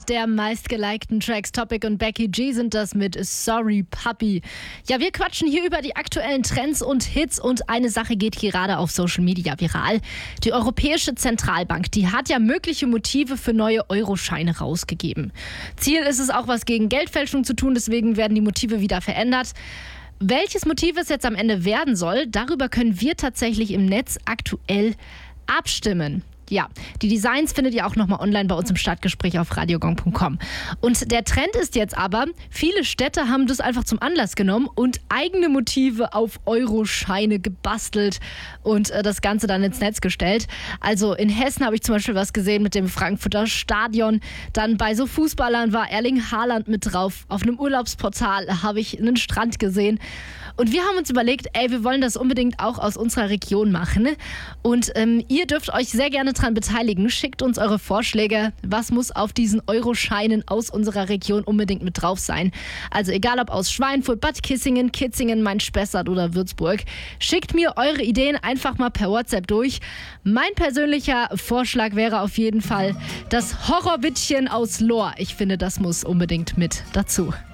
der meistgelikten Tracks. Topic und Becky G sind das mit Sorry Puppy. Ja, wir quatschen hier über die aktuellen Trends und Hits und eine Sache geht gerade auf Social Media viral. Die Europäische Zentralbank, die hat ja mögliche Motive für neue Euroscheine rausgegeben. Ziel ist es auch, was gegen Geldfälschung zu tun, deswegen werden die Motive wieder verändert. Welches Motiv es jetzt am Ende werden soll, darüber können wir tatsächlich im Netz aktuell abstimmen. Ja, die Designs findet ihr auch nochmal online bei uns im Stadtgespräch auf radiogong.com. Und der Trend ist jetzt aber, viele Städte haben das einfach zum Anlass genommen und eigene Motive auf Euroscheine gebastelt und das Ganze dann ins Netz gestellt. Also in Hessen habe ich zum Beispiel was gesehen mit dem Frankfurter Stadion. Dann bei so Fußballern war Erling Haaland mit drauf. Auf einem Urlaubsportal habe ich einen Strand gesehen. Und wir haben uns überlegt, wir wollen das unbedingt auch aus unserer Region machen. Und ihr dürft euch sehr gerne daran beteiligen. Schickt uns eure Vorschläge. Was muss auf diesen Euroscheinen aus unserer Region unbedingt mit drauf sein? Also egal ob aus Schweinfurt, Bad Kissingen, Kitzingen, Main-Spessart oder Würzburg. Schickt mir eure Ideen einfach mal per WhatsApp durch. Mein persönlicher Vorschlag wäre auf jeden Fall das Horrorwittchen aus Lohr. Ich finde, das muss unbedingt mit dazu.